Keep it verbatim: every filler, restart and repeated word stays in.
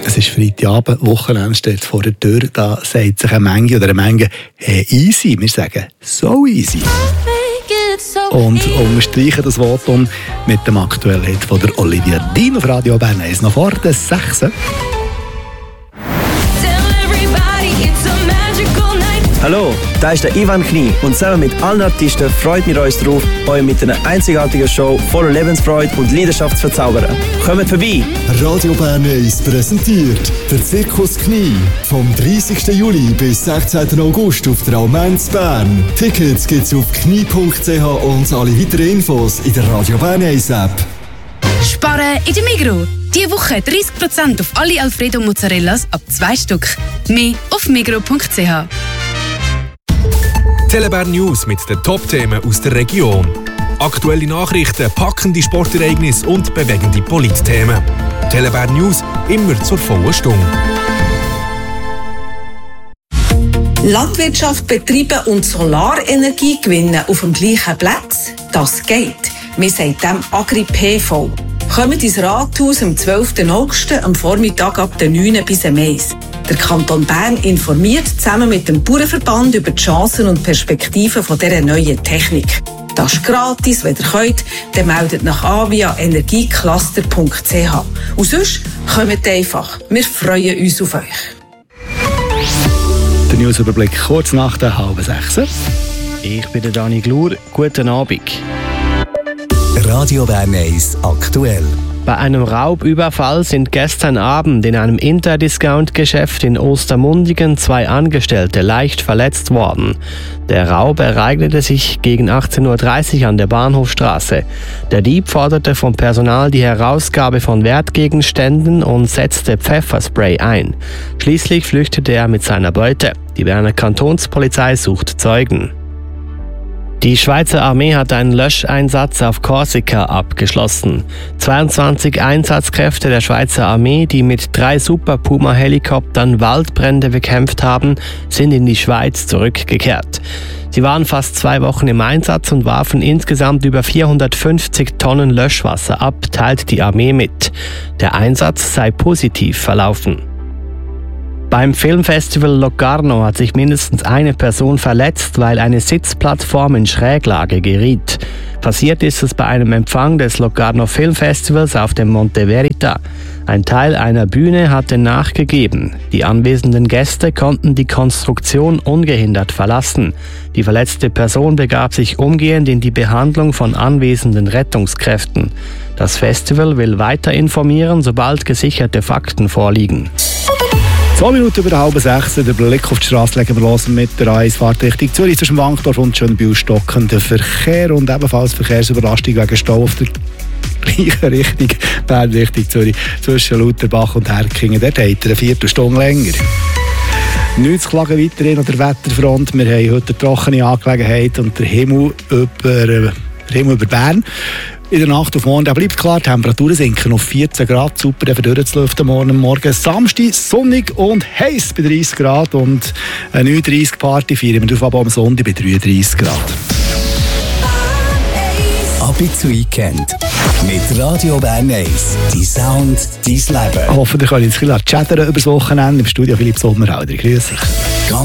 Es ist Freitagabend, Wochenende steht vor der Tür. Da sagt sich eine Menge oder eine Menge, hey, easy. Wir sagen, so easy. Und unterstreichen das Votum mit dem aktuellen Hit von der Olivia Dean auf Radio Bern eins noch vor der sechs. Hallo, da ist der Ivan Knie und zusammen mit allen Artisten freuen wir uns darauf, euch mit einer einzigartigen Show voller Lebensfreude und Leidenschaft zu verzaubern. Kommt vorbei! Radio Bern eins präsentiert der Zirkus Knie vom dreißigsten Juli bis sechzehnten August auf der Almenz Bern. Tickets gibt's auf knie punkt c h und alle weiteren Infos in der Radio Bern eins App. Sparen in der Migros. Diese Woche dreißig Prozent auf alle Alfredo Mozzarellas ab zwei Stück. Mehr auf migros punkt c h. Telebern News mit den Top-Themen aus der Region. Aktuelle Nachrichten, packende Sportereignisse und bewegende Politthemen. Telebern News immer zur vollen Stunde. Landwirtschaft betreiben und Solarenergie gewinnen auf dem gleichen Platz? Das geht. Wir sagen dem Agri-P V. Kommt ins Rathaus am zwölften August am Vormittag ab der neun bis am eins. Der Kanton Bern informiert zusammen mit dem Bauernverband über die Chancen und Perspektiven von dieser neuen Technik. Das ist gratis, wenn ihr könnt, dann meldet nach an via energiecluster punkt c h. Und sonst kommt einfach. Wir freuen uns auf euch. Der Newsüberblick kurz nach der halben sechs. Ich bin der Dani Glur. Guten Abend. Radio Bern eins aktuell. Bei einem Raubüberfall sind gestern Abend in einem Interdiscount-Geschäft in Ostermundigen zwei Angestellte leicht verletzt worden. Der Raub ereignete sich gegen achtzehn Uhr dreißig an der Bahnhofstraße. Der Dieb forderte vom Personal die Herausgabe von Wertgegenständen und setzte Pfefferspray ein. Schließlich flüchtete er mit seiner Beute. Die Berner Kantonspolizei sucht Zeugen. Die Schweizer Armee hat einen Löscheinsatz auf Korsika abgeschlossen. zweiundzwanzig Einsatzkräfte der Schweizer Armee, die mit drei Super Puma-Helikoptern Waldbrände bekämpft haben, sind in die Schweiz zurückgekehrt. Sie waren fast zwei Wochen im Einsatz und warfen insgesamt über vierhundertfünfzig Tonnen Löschwasser ab, teilt die Armee mit. Der Einsatz sei positiv verlaufen. Beim Filmfestival Locarno hat sich mindestens eine Person verletzt, weil eine Sitzplattform in Schräglage geriet. Passiert ist es bei einem Empfang des Locarno Filmfestivals auf dem Monte Verita. Ein Teil einer Bühne hatte nachgegeben. Die anwesenden Gäste konnten die Konstruktion ungehindert verlassen. Die verletzte Person begab sich umgehend in die Behandlung von anwesenden Rettungskräften. Das Festival will weiter informieren, sobald gesicherte Fakten vorliegen. Zwei Minuten über halb sechs, den Blick auf die Straße legen wir los mit der A eins Fahrtrichtung Zürich zwischen Wankdorf und Schönbühl stockender Verkehr und ebenfalls Verkehrsüberlastung wegen Stau auf der gleichen Richtung, Bern Richtung Zürich, zwischen Lauterbach und Herkingen. Dort hat er eine Viertelstunde länger. Nichts zu klagen weiterhin an der Wetterfront. Wir haben heute eine trockene Angelegenheit und der Himmel über, der Himmel über Bern. In der Nacht auf morgen der bleibt klar, die Temperaturen sinken auf vierzehn Grad, super dafür durchzulüften morgen Morgen. Samstag sonnig und heiß bei dreißig Grad und eine neununddreißig Party feiern wir auf am Sonntag bei dreiunddreißig Grad. Abends Weekend mit Radio Bern eins. Die Sound, dein Leben. Hoffentlich können wir uns ein bisschen chattern über das Wochenende. Im Studio Philipp Sommerhalder. Grüß dich.